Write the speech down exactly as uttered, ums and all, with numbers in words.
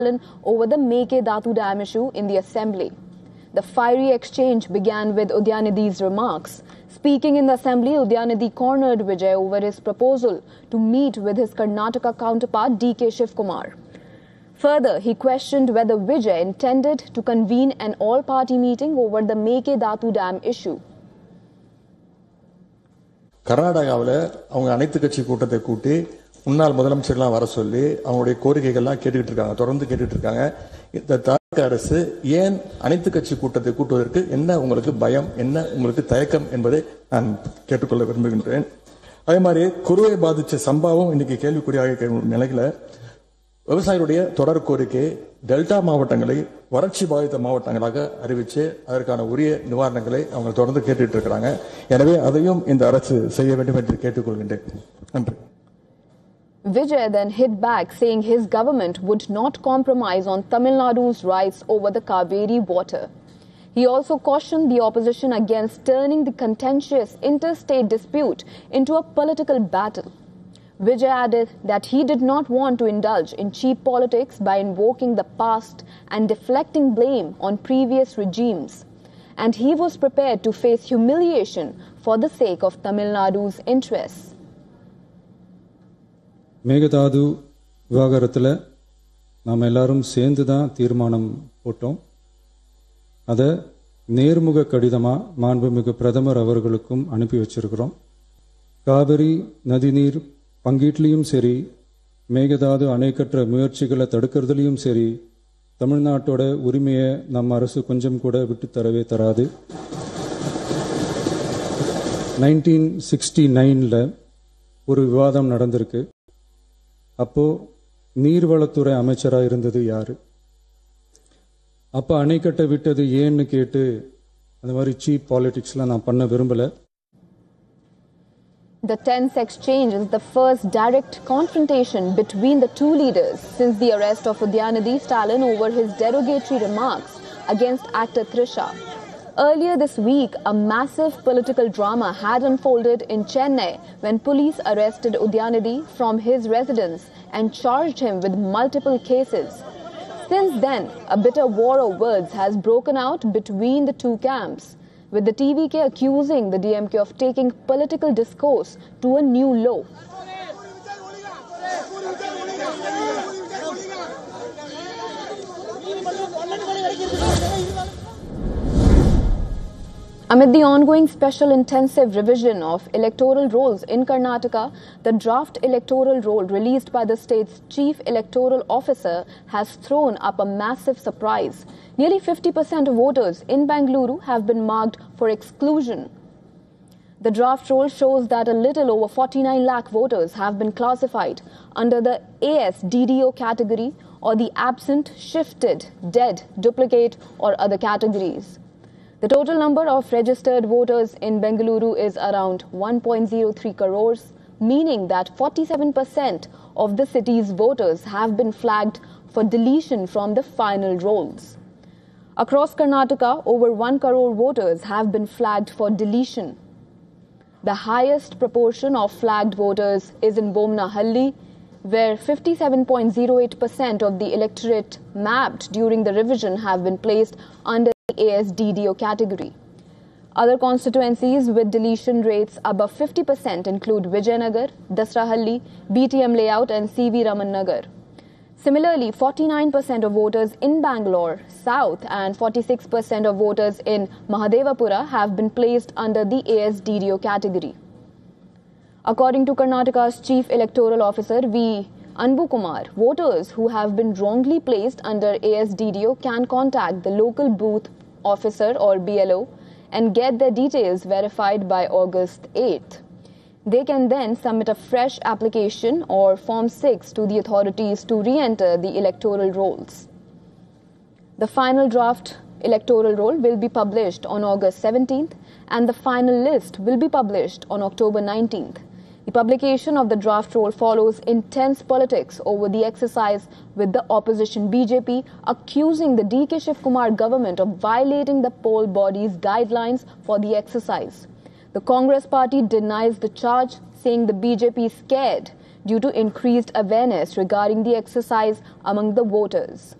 over the Mekedatu Dam issue in the Assembly. The fiery exchange began with Udyanidhi's remarks. Speaking in the Assembly, Udyanidhi cornered Vijay over his proposal to meet with his Karnataka counterpart D K Shivkumar. Further, he questioned whether Vijay intended to convene an all-party meeting over the Mekedatu Dam issue. கர்நாடகாவில் அவங்க அனைத்து கட்சி கூட்டத்தை கூட்டி முன்னாள் முதலமைச்சர்லாம் வர சொல்லி அவங்களுடைய கோரிக்கைகள்லாம் கேட்டுக்கிட்டு இருக்காங்க, தொடர்ந்து கேட்டுட்டு இருக்காங்க. இந்த தமிழக அரசு ஏன் அனைத்து கட்சி கூட்டத்தை கூட்டுவதற்கு என்ன உங்களுக்கு பயம், என்ன உங்களுக்கு தயக்கம் என்பதை நான் கேட்டுக்கொள்ள விரும்புகின்றேன். அதே மாதிரி குறுவை பாதிச்ச சம்பவம் இன்னைக்கு கேள்விக்குறியாக நிலையில விவசாயிகளுடைய தொடர் கோரிக்கை டெல்டா மாவட்டங்களை வறட்சி பாதித்த மாவட்டங்களாக அறிவிச்சு அதற்கான உரிய நிவாரணங்களை அவங்க தொடர்ந்து கேட்டுட்டு இருக்கிறாங்க. எனவே அதையும் இந்த அரசு செய்ய வேண்டும் என்று கேட்டுக்கொள்கின்றேன். நன்றி. Vijay then hit back, saying his government would not compromise on Tamil Nadu's rights over the Kaveri water. He also cautioned the opposition against turning the contentious interstate dispute into a political battle. Vijay added that he did not want to indulge in cheap politics by invoking the past and deflecting blame on previous regimes, and he was prepared to face humiliation for the sake of Tamil Nadu's interests. Mekedatu விவகாரத்தில் நாம் எல்லாரும் சேர்ந்து தான் தீர்மானம் போட்டோம். அதை நேர்முக கடிதமாக மாண்புமிகு பிரதமர் அவர்களுக்கும் அனுப்பி வச்சிருக்கிறோம். காவிரி நதிநீர் பங்கீட்டிலையும் சரி, மேகதாது அணை கட்டுற முயற்சிகளை தடுக்கிறதுலையும் சரி, தமிழ்நாட்டோட உரிமையை நம்ம அரசு கொஞ்சம் கூட விட்டு தரவே தராது. நைன்டீன் சிக்ஸ்டி நைன்ல ஒரு விவாதம் நடந்திருக்கு. அப்போ நீர்வளத்துறை அமைச்சராக இருந்தது யாரு? அப்போ அணை கட்ட விட்டது ஏன்னு கேட்டு அந்த மாதிரி சீப் பாலிடிக்ஸ்லாம் நான் பண்ண விரும்பல. The tense exchange is the first direct confrontation between the two leaders since the arrest of Udyanidhi Stalin over his derogatory remarks against actor Trisha. Earlier this week, a massive political drama had unfolded in Chennai when police arrested Udyanidhi from his residence and charged him with multiple cases. Since then, a bitter war of words has broken out between the two camps, with the T V K accusing the D M K of taking political discourse to a new low. Amid the ongoing special intensive revision of electoral rolls in Karnataka, the draft electoral roll released by the state's chief electoral officer has thrown up a massive surprise. Nearly fifty percent of voters in Bengaluru have been marked for exclusion. The draft roll shows that a little over forty-nine lakh voters have been classified under the A S D D O category or the absent, shifted, dead, duplicate or other categories. The total number of registered voters in Bengaluru is around one point zero three crores, meaning that forty-seven percent of the city's voters have been flagged for deletion from the final rolls. Across Karnataka, over one crore voters have been flagged for deletion. The highest proportion of flagged voters is in Bomnahalli, where fifty-seven point zero eight percent of the electorate mapped during the revision have been placed under A S D D O category. Other constituencies with deletion rates above fifty percent include Vijayanagar, Dasrahalli, B T M Layout and C V Raman Nagar. Similarly, forty-nine percent of voters in Bangalore South and forty-six percent of voters in Mahadevapura have been placed under the A S D D O category. According to Karnataka's Chief Electoral Officer V. Anbu Kumar, voters who have been wrongly placed under A S D D O can contact the local booth officer or B L O and get their details verified by August eighth. They can then submit a fresh application or Form six to the authorities to re-enter the electoral rolls. The final draft electoral roll will be published on August seventeenth and the final list will be published on October nineteenth. The publication of the draft roll follows intense politics over the exercise, with the opposition B J P accusing the D K Shivkumar government of violating the poll body's guidelines for the exercise. The Congress party denies the charge, saying the B J P is scared due to increased awareness regarding the exercise among the voters.